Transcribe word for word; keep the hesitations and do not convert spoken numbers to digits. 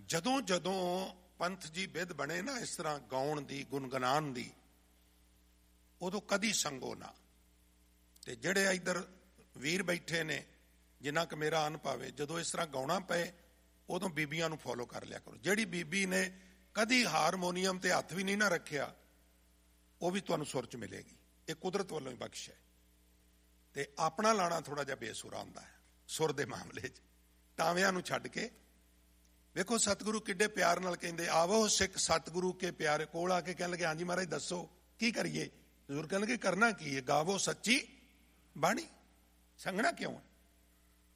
ਜਦੋਂ ਜਦੋਂ ਪੰਥ ਜੀ ਵਿਧ ਬਣੇ ਨਾ ਇਸ ਤਰ੍ਹਾਂ ਗਾਉਣ ਦੀ, ਗੁਣਗੁਨਾਨ ਦੀ, ਉਦੋਂ ਕਦੀ ਸੰਗੋ ਨਾ। ਤੇ ਜਿਹੜੇ ਇੱਧਰ ਵੀਰ ਬੈਠੇ ਨੇ ਜਿੰਨਾ ਕੁ ਮੇਰਾ ਅਨ ਪਾਵੇ, ਜਦੋਂ ਇਸ ਤਰ੍ਹਾਂ ਗਾਉਣਾ ਪਏ ਉਦੋਂ ਬੀਬੀਆਂ ਨੂੰ ਫੋਲੋ ਕਰ ਲਿਆ ਕਰੋ। ਜਿਹੜੀ ਬੀਬੀ ਨੇ ਕਦੀ ਹਾਰਮੋਨੀਅਮ ਤੇ ਹੱਥ ਵੀ ਨਹੀਂ ਨਾ ਰੱਖਿਆ, ਉਹ ਵੀ ਤੁਹਾਨੂੰ ਸੁਰ 'ਚ ਮਿਲੇਗੀ। ਇਹ ਕੁਦਰਤ ਵੱਲੋਂ ਹੀ ਬਖਸ਼ ਹੈ। ਤੇ ਆਪਣਾ ਲਾਣਾ ਥੋੜਾ ਜਿਹਾ ਬੇਸੁਰਾ ਹੁੰਦਾ ਹੈ ਸੁਰ ਦੇ ਮਾਮਲੇ 'ਚ। ਟਾਵਿਆਂ ਨੂੰ ਛੱਡ ਕੇ ਵੇਖੋ ਸਤਿਗੁਰੂ ਕਿੱਡੇ ਪਿਆਰ ਨਾਲ ਕਹਿੰਦੇ, ਆਵੋ ਸਿੱਖ ਸਤਿਗੁਰੂ ਕੇ ਪਿਆਰੇ। ਕੋਲ ਆ ਕੇ ਕਹਿਣ ਲੱਗੇ, ਹਾਂਜੀ ਮਹਾਰਾਜ ਦੱਸੋ ਕੀ ਕਰੀਏ? ਜ਼ਰੂਰ ਕਹਿਣ ਲੱਗੇ, ਕਰਨਾ ਕੀ ਹੈ? ਗਾਵੋ ਸੱਚੀ ਬਾਣੀ। ਸੰਗਣਾ ਕਿਉਂ?